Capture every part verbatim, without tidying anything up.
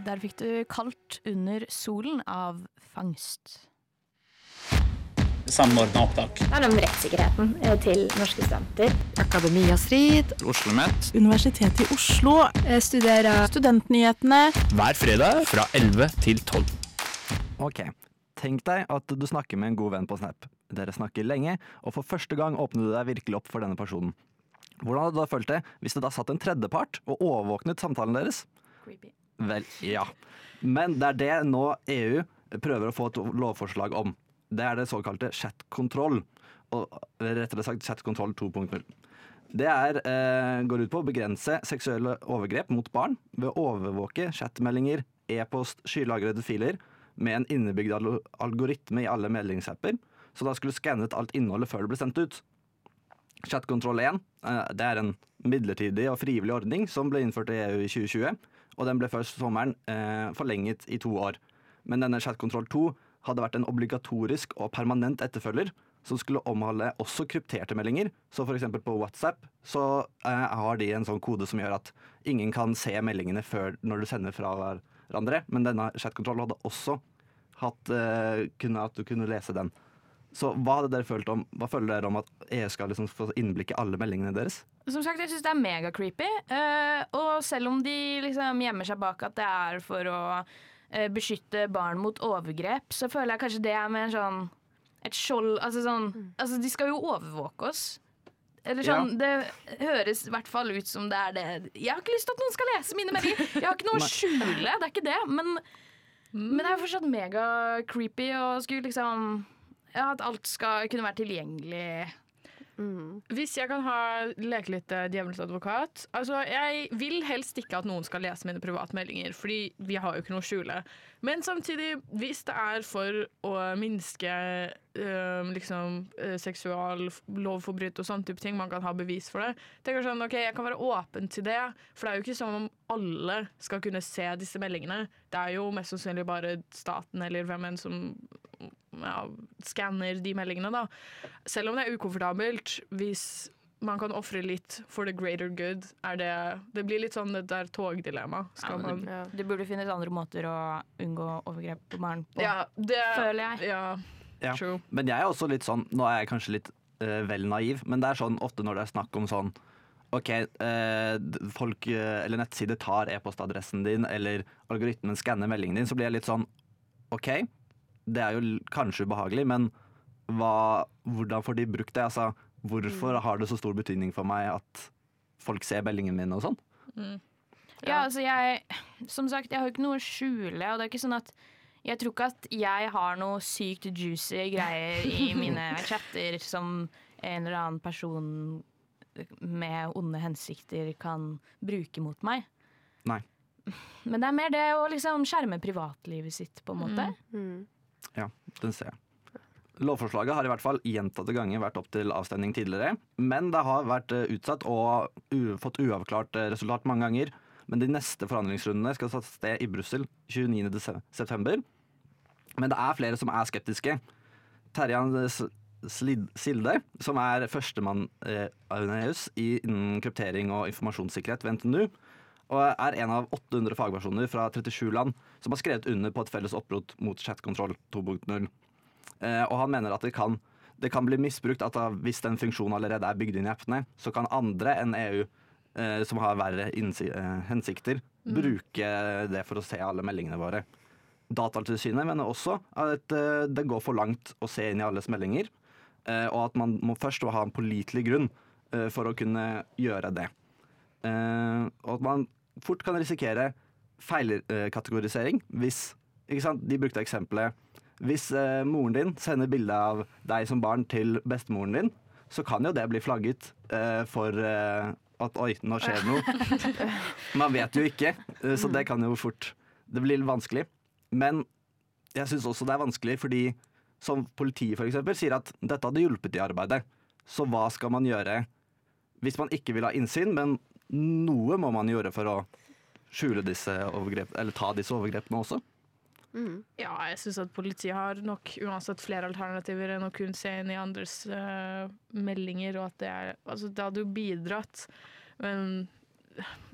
Der fikk du Kaldt under solen av Fangst. Samordnet opptak. Det er om rettssikkerheten til norske studenter. Akademia Strid. OsloMet. Universitetet i Oslo. Jeg studerer Studentnyhetene. Hver fredag fra elleve til tolv. Ok, tenk deg at du snakker med en god venn på Snap. Dere snakker lenge, og for første gang åpner du deg virkelig opp for denne personen. Hvordan hadde du da følt det hvis det da satt en tredjepart og overvåknet samtalen deres? Creepy. Vel, ja. Men det er det nå E U prøver å få et lovforslag om. Det er det såkalte chatkontroll, og rettere sagt chatkontroll to punkt null. Det er, eh, går ut på å begrense seksuelle overgrep mot barn ved å overvåke chatmeldinger, e-post, skylagrede filer med en innebygd algoritme i alle meldingsapper, så da skulle skannet alt innholdet før det ble sendt ut. Chatkontroll én, eh, det er en midlertidig og frivillig ordning som ble innført i E U i tjue tjue, og den ble først sommeren eh, forlenget i to år. Men denne chatkontroll to hadde vært en obligatorisk og permanent etterfølger som skulle omhandle også krypterte meldinger. Så for eksempel på WhatsApp så eh, har de en sånn kode som gjør at ingen kan se meldingene før når du sender fra hverandre. Men denne chatkontrollen hadde også hatt, eh, kunne, at du kunne lese den. Så hva hadde dere følt om, hva føler dere om at E U skal liksom få innblikk i alle meldingene deres? Som sagt, jeg synes det er mega creepy. Uh, og selv om de liksom gjemmer seg bak at det er for å beskytte barn mot overgrep, så føler jeg kanskje det er mer sånn et skjold, altså sånn mm. altså de skal jo overvåke oss. Eller sånn, ja. Det høres i hvert fall ut som det er det. Jeg har ikke lyst til at noen skal lese mine meldinger. Jeg har ikke noe å skjule, det er ikke det, men, mm. men det er fortsatt mega creepy og skulle liksom ja, at alt skal kunne være tilgjengelig. Mm. Hvis jeg kan ha leke litt djevelens advokat, altså jeg vil helst ikke at noen skal lese mine privatmeldinger, fordi vi har jo ikke noe å skjule. Men samtidig, hvis det er for å minske øh, liksom øh, seksual lovforbryt og sånn type ting, man kan ha bevis for det, tenker sånn, ok, jeg kan være åpen til det, for det er jo ikke sånn om alle skal kunne se disse meldingene. Det er jo mest sannsynlig bare staten eller hvem enn som ja, skanner de meldingene da. Selv om det er ukomfortabelt, hvis man kan offre litt for the greater good, er det, det blir litt sånn det der togdilemma. Ja, man, ja. Det burde finnes andre måter å unngå overgrep på barn på, ja, det, føler jeg. Ja, ja. True. Men jeg er også litt sånn, nå er jeg kanskje litt uh, vel naiv, men det er sånn ofte når det er snakk om sånn ok, uh, folk uh, eller nettsider tar e-postadressen din, eller algoritmen skanner meldingen din, så blir jeg litt sånn ok, det er jo kanskje ubehagelig, men hva, hvordan får de brukt det? Altså, hvorfor har det så stor betydning for meg at folk ser meldingen min og sånn? Mm. Ja. ja, altså jeg, som sagt, jeg har jo ikke noe å skjule, og det er ikke sånn at jeg tror ikke at jeg har noe sykt juicy greier i mine chatter som en eller annen person med onde hensikter kan bruke mot meg. Nei. Men det er mer det å liksom skjerme privatlivet sitt, på en måte. Mm. Mm. Ja, den ser jeg. Lovforslaget har i hvert fall gjentatte ganger vært opp til avstemning tidligere, men det har vært utsatt og u- fått uavklart resultat mange ganger. Men de neste forhandlingsrundene skal ta sted i Brussel tjueniende september. Men det er flere som er skeptiske. Terjan Silde, som er førstemann innen kryptering og informasjonssikkerhet ved N T N U, og er en av åtte hundre fagpersoner fra trettisju land som har skrevet under på et felles opprop mot chatkontroll to punkt null. Eh, og han mener at det kan, det kan bli misbrukt at da, hvis den funksjonen allerede er bygd inn i appene, så kan andre enn E U eh, som har verre innsi- eh, hensikter, mm. bruke det for å se alle meldingene våre. Datatilsynet mener også at eh, det går for langt å se inn i alles meldinger, eh, og at man må først ha en pålitelig grunn eh, for å kunne gjøre det. Eh, og at man fort kan risikere feilkategorisering hvis, ikke sant, de brukte eksempelet, hvis eh, moren din sender bilde av deg som barn til bestemoren din, så kan jo det bli flagget eh, for eh, at oi, nå skjer det noe. Man vet jo ikke, eh, så det kan jo fort, det blir litt vanskelig. Men jeg synes også det er vanskelig fordi, som politiet for eksempel, sier at dette hadde hjulpet i arbeidet. Så hva skal man gjøre hvis man ikke vil ha innsyn, men noe må man gjøre for å skjule disse overgrep, eller ta disse overgrepene også? Mm. Ja, jeg synes at politiet har nok uansett flere alternativer enn å kun se inn i andres uh, meldinger, og at det er, altså det hadde jo bidratt, men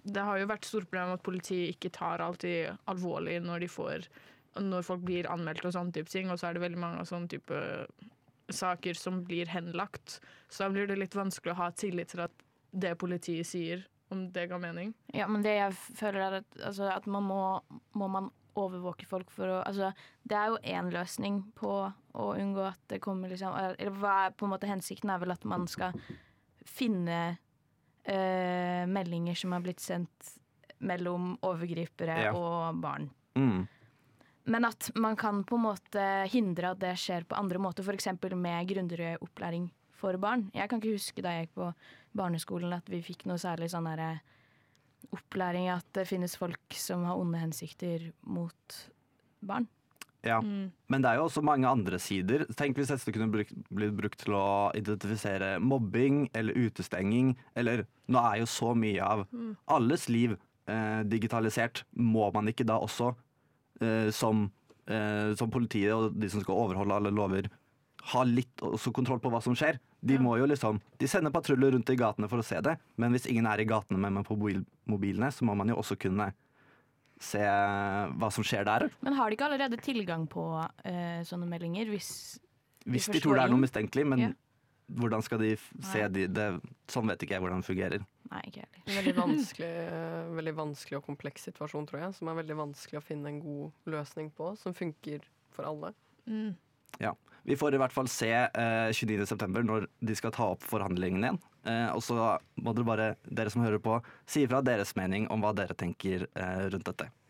det har jo vært stort problem at politiet ikke tar alltid alvorlig når de får når folk blir anmeldt og sånne type ting, og så er det veldig mange sånne type saker som blir henlagt. Så da blir det litt vanskelig å ha tillit til at det politiet sier, om det ga mening. Ja, men det jeg føler er at, altså, at man må, må man overvåke folk for å altså, det er jo én løsning på å unngå at det kommer liksom Eller hva er på en måte hensikten er vel at man skal finne uh, meldinger som har blitt sendt mellom overgripere Ja. og barn. Mm. Men at man kan på en måte hindre at det skjer på andre måter, for eksempel med grundigere opplæring for barn. Jeg kan ikke huske da jeg gikk på barneskolen at vi fikk noe særlig sånn der opplæring at det finnes folk som har onde hensikter mot barn. Ja, men det er jo også mange andre sider. Tenk hvis dette kunne brukt, blitt brukt til å identifisere mobbing eller utestenging, eller nå er jo så mye av alles liv eh, digitalisert. Må man ikke da også eh, som, eh, som politiet og de som skal overholde alle lover, ha litt også kontroll på hva som skjer? De må jo liksom, de sender patruljer rundt i gatene for å se det, men hvis ingen er i gatene med meg på mobil, mobilene, så må man jo også kunne se hva som skjer der. Men har de ikke allerede tilgang på uh, sånne meldinger? Hvis, Hvis de de tror det er inn? noe mistenkelig, men Ja. hvordan skal de f- se Nei. de, det? Sånn vet ikke jeg hvordan det fungerer. Nei, ikke heller. En veldig vanskelig, eh, veldig vanskelig og kompleks situasjon, tror jeg, som er veldig vanskelig å finne en god løsning på, som funker for alle. Mm. Ja. Vi får i hvert fall se eh, tjueniende september når de skal ta opp forhandlingene igjen. Eh, og så må dere bare, dere som hører på, si ifra deres mening om hva dere tenker eh, rundt dette.